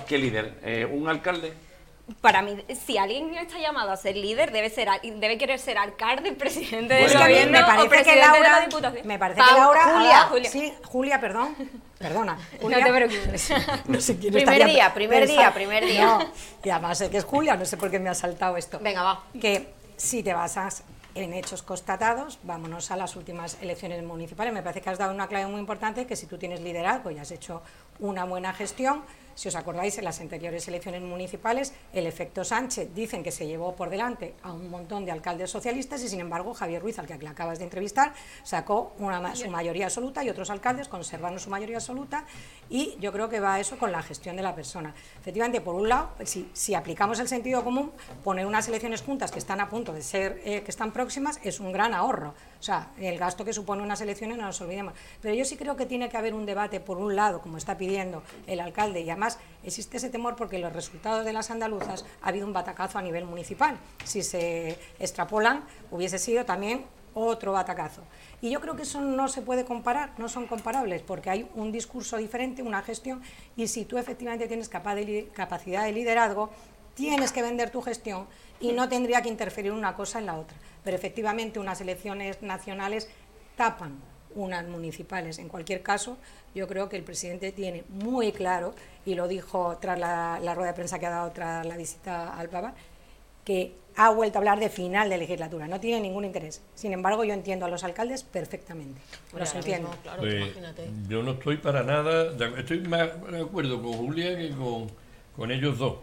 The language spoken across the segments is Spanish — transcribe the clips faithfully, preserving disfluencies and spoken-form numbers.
¿Qué líder? Eh, ¿Un alcalde? Para mí, si alguien está llamado a ser líder, debe ser debe querer ser alcalde, presidente del Bueno, gobierno me o parece que presidente de la Laura, Diputación. me parece Pau, que Laura, Julia, ahora- Julia. sí, Julia, perdón, perdona, Julia, No te preocupes. no sé quién Primer estaría día, primer pensando- día, primer día. No, y además sé que es Julia, no sé por qué me ha saltado esto. Venga, va. Que si te basas en hechos constatados, vámonos a las últimas elecciones municipales. Me parece que has dado una clave muy importante, que si tú tienes liderazgo y has hecho una buena gestión, si os acordáis, en las anteriores elecciones municipales, el efecto Sánchez dicen que se llevó por delante a un montón de alcaldes socialistas y, sin embargo, Javier Ruiz, al que le acabas de entrevistar, sacó una, su mayoría absoluta y otros alcaldes conservaron su mayoría absoluta, y yo creo que va eso con la gestión de la persona. Efectivamente, por un lado, si, si aplicamos el sentido común, poner unas elecciones juntas que están a punto de ser, eh, que están próximas, es un gran ahorro. O sea, el gasto que supone unas elecciones no nos olvidemos. Pero yo sí creo que tiene que haber un debate, por un lado, como está pidiendo el alcalde, y además existe ese temor porque los resultados de las andaluzas ha habido un batacazo a nivel municipal. Si se extrapolan, hubiese sido también otro batacazo. Y yo creo que eso no se puede comparar, no son comparables, porque hay un discurso diferente, una gestión, y si tú efectivamente tienes capa de, capacidad de liderazgo, tienes que vender tu gestión y no tendría que interferir una cosa en la otra. Pero efectivamente unas elecciones nacionales tapan unas municipales. En cualquier caso, yo creo que el presidente tiene muy claro, y lo dijo tras la, la rueda de prensa que ha dado tras la visita al Papa, que ha vuelto a hablar de final de legislatura, no tiene ningún interés. Sin embargo, yo entiendo a los alcaldes perfectamente, Hombre, los ahora entiendo. mismo, claro, Pues, imagínate. yo no estoy para nada, de- estoy más de acuerdo con Julia que con, con ellos dos.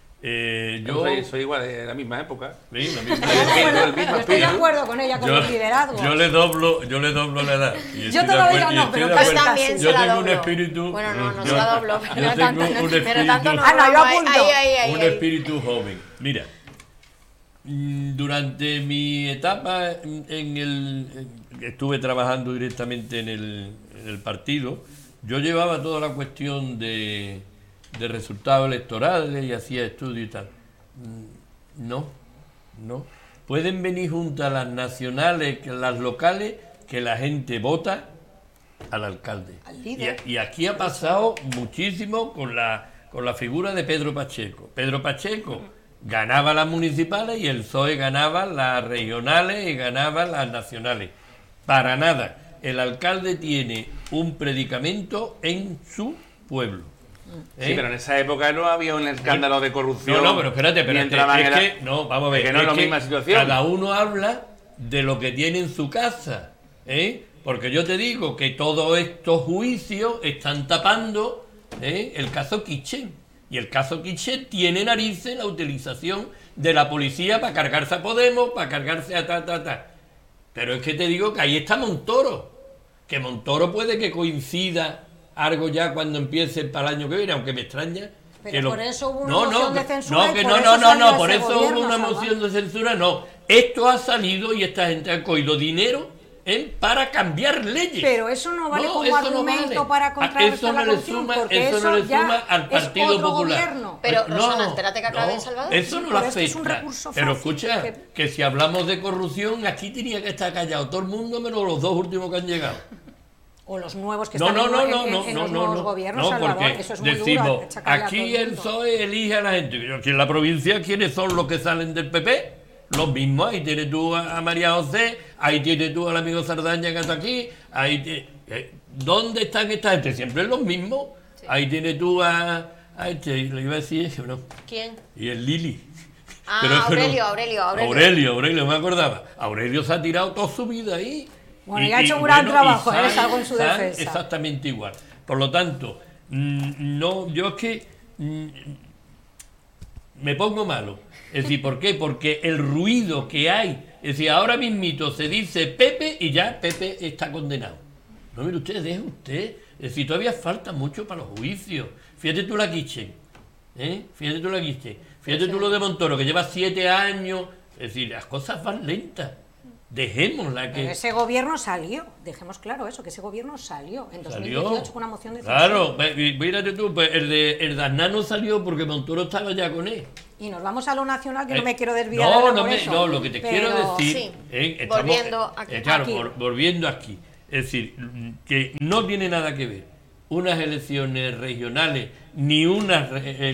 Eh, Yo yo soy, soy igual de la misma época. Sí, la misma- El mismo Yo estoy de espíritu. acuerdo con ella, con yo, el liderazgo. yo le doblo, yo le doblo la edad. Y estoy de todavía acuerdo- y no, estoy pero de casi acuerdo. también Yo se la tengo un doblo. espíritu. Bueno, no, no yo- se la doblo, Yo pero tengo tanto no, un pero espíritu, tanto no, Ana, no, yo ahí, apunto. ahí, ahí, ahí, un ahí. espíritu joven. Mira, mm, durante mi etapa en en el en- estuve trabajando directamente en el, en el partido, yo llevaba toda la cuestión de, de resultados electorales y hacía estudios y tal. Mm, No, no. Pueden venir juntas las nacionales, que las locales, que la gente vota al alcalde. Al líder. Y, y aquí ha pasado muchísimo con la, con la figura de Pedro Pacheco. Pedro Pacheco ganaba las municipales y el P S O E ganaba las regionales y ganaba las nacionales. Para nada. El alcalde tiene un predicamento en su pueblo. Sí, ¿Eh? pero en esa época no había un escándalo de corrupción. No, no, pero espérate, ni espérate. entraban Es en la- que, no, vamos a ver. Es que no es la que misma situación. Cada uno habla de lo que tiene en su casa, ¿eh? Porque yo te digo que todos estos juicios están tapando, ¿eh?, el caso Kitchen. Y el caso Kitchen tiene narices la utilización de la policía para cargarse a Podemos, para cargarse a ta, ta, ta. Pero es que te digo que ahí está Montoro. Que Montoro puede que coincida algo ya cuando empiece para el año que viene, aunque me extraña. Pero que lo- por eso hubo una no, moción no, de censura No, y que por no, eso no, no, salió no, por ese eso gobierno, hubo una Salva. moción de censura, no. Esto ha salido y esta gente ha cogido dinero, ¿eh?, para cambiar leyes. Pero eso no vale como eso no argumento vale. para Ah, contrarrestar eso no la le corrupción, suma, porque eso no eso le ya suma al es Partido otro Popular. gobierno. Pero, Pues Rosana, espérate que acabe no, El Salvador. Eso no Pero lo es que es un afecta. recurso Pero fácil, escucha, que- que si hablamos de corrupción, aquí tenía que estar callado todo el mundo, menos los dos últimos que han llegado. O los nuevos que No, están no, no, en, no, en- no, en no, los no, nuevos no, gobiernos, no, Salvador, porque eso es muy decimos, duro, achacarle a aquí todo el mundo. P S O E elige a la gente. Yo, aquí en la provincia, ¿quiénes son los que salen del P P? Los mismos. Ahí tienes tú a, a María José, ahí tienes tú al amigo Sardaña que está aquí, ahí te- eh, ¿dónde están esta gente? Siempre los mismos. Sí. Ahí tienes tú a, a este, le iba a decir eso, ¿no? ¿Quién? Y el Lili. Ah, Pero- pero- Aurelio, Aurelio, Aurelio. Aurelio, Aurelio, me acordaba. Aurelio se ha tirado toda su vida ahí. Bueno, y ha hecho un gran trabajo, ¿eh? Salgo en su San defensa. Exactamente igual. Por lo tanto, mm, no, yo es que mm, me pongo malo. Es decir, ¿por qué? Porque el ruido que hay, es decir, ahora mismito se dice Pepe y ya Pepe está condenado. No, mire usted, deje usted. Es decir, todavía falta mucho para los juicios. Fíjate tú la Kitchen, ¿eh? Fíjate tú la Kitchen. Fíjate tú lo de Montoro, que lleva siete años. Es decir, las cosas van lentas. Dejémosla Pero que... ese gobierno salió, dejemos claro eso, que ese gobierno salió en dos mil Salió. dieciocho con una moción de censura. Claro, ve- mírate tú, pues el de, el de Aznar no salió porque Montoro estaba ya con él. Y nos vamos a lo nacional, que no Eh, me quiero desviar. No, ahora no, por me- eso, no, lo que te pero- quiero decir. Sí, eh, estamos- volviendo aquí. eh, claro, Aquí. vol- volviendo aquí. Es decir, mm, que no tiene nada que ver unas elecciones regionales ni unas re-